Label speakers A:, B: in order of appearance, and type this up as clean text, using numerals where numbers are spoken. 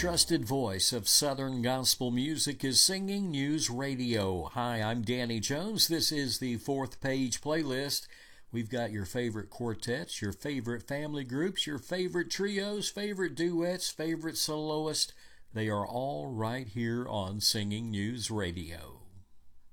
A: trusted voice of Southern gospel music is Singing News Radio. Hi, I'm Danny Jones. This is the Fourth Page Playlist. We've got your favorite quartets, your favorite family groups, your favorite trios, favorite duets, favorite soloists. They are all right here on Singing News Radio.